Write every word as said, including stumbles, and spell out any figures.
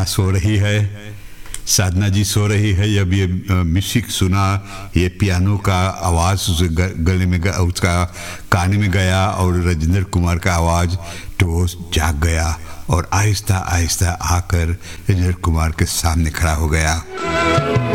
सो रही है, साधना जी सो रही है। जब ये म्यूजिक सुना, ये पियानो का आवाज़ गले में गया, उसका कान में गया और राजेंद्र कुमार का आवाज़, तो वो जाग गया और आहिस्ता आहिस्ता आकर राजेंद्र कुमार के सामने खड़ा हो गया।